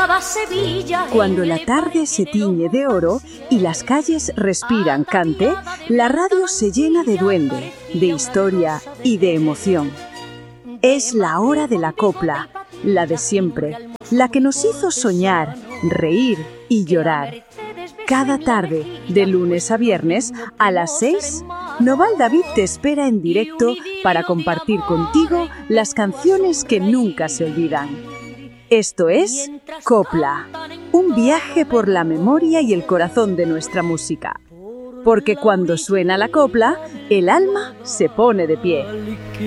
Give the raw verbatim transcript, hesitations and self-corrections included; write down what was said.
cantaba Sevilla. Cuando la tarde se tiñe de oro y las calles respiran cante, la radio se llena de duende, de historia y de emoción. Es la hora de la copla, la de siempre, la que nos hizo soñar, reír y llorar. Cada tarde, de lunes a viernes, a las seis, Noval David te espera en directo para compartir contigo las canciones que nunca se olvidan. Esto es Copla, un viaje por la memoria y el corazón de nuestra música. Porque cuando suena la copla, el alma se pone de pie.